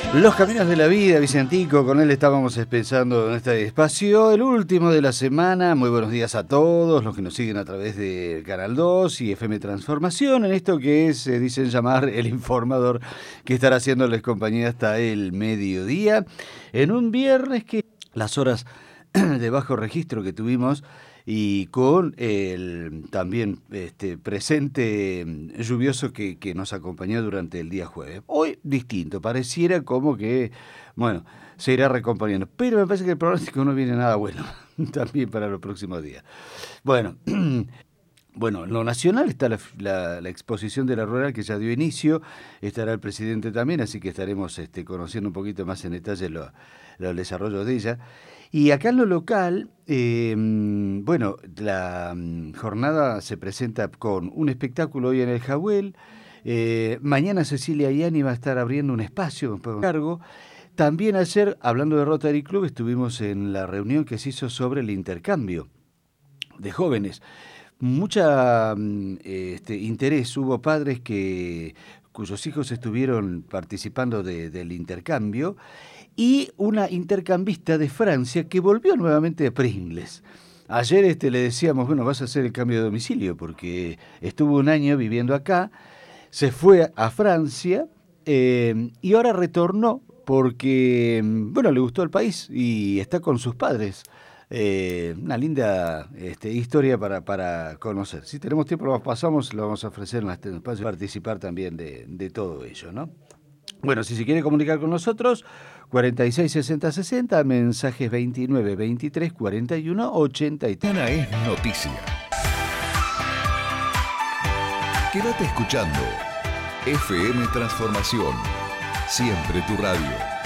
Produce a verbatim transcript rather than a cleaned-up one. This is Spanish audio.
Los caminos de la vida, Vicentico, con él estábamos pensando en este espacio, el último de la semana. Muy buenos días a todos los que nos siguen a través de Canal dos y F M Transformación, en esto que se dicen llamar el informador, que estará haciéndoles compañía hasta el mediodía, en un viernes que las horas de bajo registro que tuvimos y con el también este, presente lluvioso que, que nos acompañó durante el día jueves. Hoy distinto, pareciera como que, bueno, se irá recomponiendo, pero me parece que el pronóstico no viene nada bueno también para los próximos días. Bueno, Bueno, en lo nacional está la, la, la exposición de la rural que ya dio inicio, estará el presidente también, así que estaremos este, conociendo un poquito más en detalle lo, lo, el desarrollo de ella. Y acá en lo local, eh, bueno, la um, jornada se presenta con un espectáculo hoy en el Jawel, eh, mañana Cecilia Yani va a estar abriendo un espacio con cargo. También ayer, hablando de Rotary Club, estuvimos en la reunión que se hizo sobre el intercambio de jóvenes. Mucha este, interés, hubo padres que cuyos hijos estuvieron participando de, del intercambio y una intercambista de Francia que volvió nuevamente a Pringles. Ayer este, le decíamos, bueno, vas a hacer el cambio de domicilio porque estuvo un año viviendo acá, se fue a Francia eh, y ahora retornó porque, bueno, le gustó el país y está con sus padres. Eh, una linda este, historia para, para conocer. Si tenemos tiempo lo pasamos, lo vamos a ofrecer en este espacio, participar también de, de todo ello, ¿no? Bueno, si se quiere comunicar con nosotros, cuarenta y seis sesenta sesenta, mensajes veintinueve veintitrés cuarenta y uno ochenta y tres. Mañana es noticia. Quédate escuchando F M Transformación, siempre tu radio.